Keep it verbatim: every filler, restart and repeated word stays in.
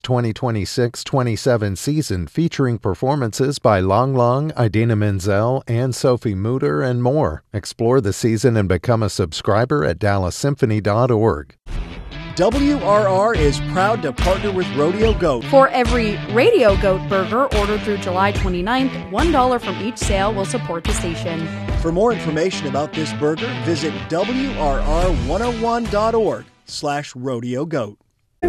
twenty twenty-six twenty-seven season featuring performances by Lang Lang, Idina Menzel, and Sophie Mutter, and more. Explore the season and become a subscriber at dallas symphony dot org. W R R is proud to partner with Rodeo Goat. For every Radio Goat burger ordered through July twenty-ninth, one dollar from each sale will support the station. For more information about this burger, visit W R R one oh one dot org slash rodeo goat.